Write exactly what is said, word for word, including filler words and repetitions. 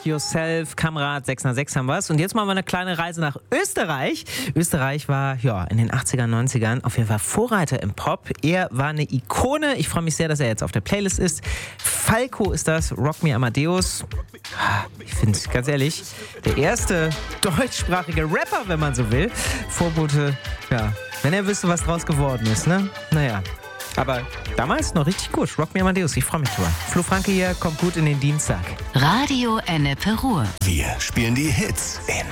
Yourself, Kamerad sechs null sechs haben wir's. Und jetzt machen wir eine kleine Reise nach Österreich. Österreich war ja in den achtzigern, neunzigern auf jeden Fall Vorreiter im Pop. Er war eine Ikone. Ich freue mich sehr, dass er jetzt auf der Playlist ist. Falco ist das, Rock Me Amadeus. Ich finde, ganz ehrlich, der erste deutschsprachige Rapper, wenn man so will. Vorbote, ja, wenn er wüsste, was draus geworden ist, ne? Naja. Aber damals noch richtig gut. Rock Me Amadeus, ich freue mich drüber. Flo Franke hier, kommt gut in den Dienstag. Radio Ennepe Ruhr. Wir spielen die Hits in